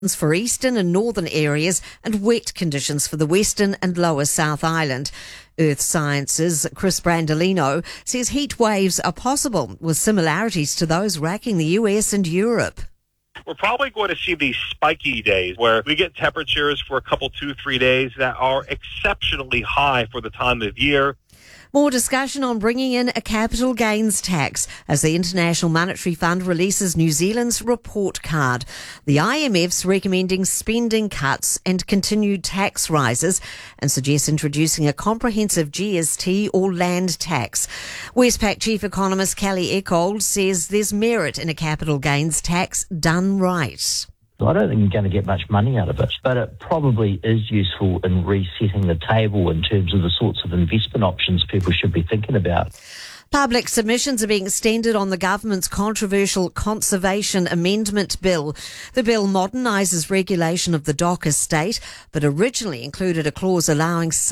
for eastern and northern areas and wet conditions for the western and lower South Island. Earth Science's Chris Brandolino says heat waves are possible with similarities to those racking the US and Europe. We're probably going to see these spiky days where we get temperatures for a couple, 2-3 days that are exceptionally high for the time of year. More discussion on bringing in a capital gains tax as the International Monetary Fund releases New Zealand's report card. The IMF's recommending spending cuts and continued tax rises and suggests introducing a comprehensive GST or land tax. Westpac Chief Economist Kelly Eckold says there's merit in a capital gains tax done right. I don't think you're going to get much money out of it, but it probably is useful in resetting the table in terms of the sorts of investment options people should be thinking about. Public submissions are being extended on the government's controversial Conservation Amendment Bill. The bill modernises regulation of the dock estate, but originally included a clause allowing